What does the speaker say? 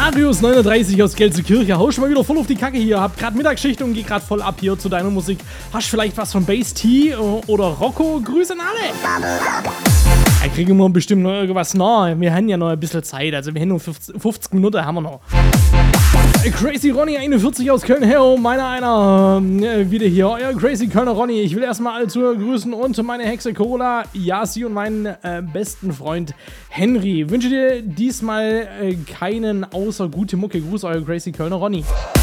Marius39 aus Gelsenkirchen, hau schon mal wieder voll auf die Kacke hier, hab grad Mittagsschicht und geh grad voll ab hier zu deiner Musik. Hast vielleicht was von Bass T oder Rocco? Grüße an alle! Da kriegen wir bestimmt noch irgendwas nach. Wir haben ja noch ein bisschen Zeit, also wir haben nur 50 Minuten haben wir noch. Crazy Ronny 41 aus Köln, hey, einer, wieder hier, euer Crazy Kölner Ronny. Ich will erstmal alle Zuhörer grüßen und meine Hexe Carola, Yasi und meinen besten Freund Henry. Wünsche dir diesmal keinen außer gute Mucke. Gruß, euer Crazy Kölner Ronny.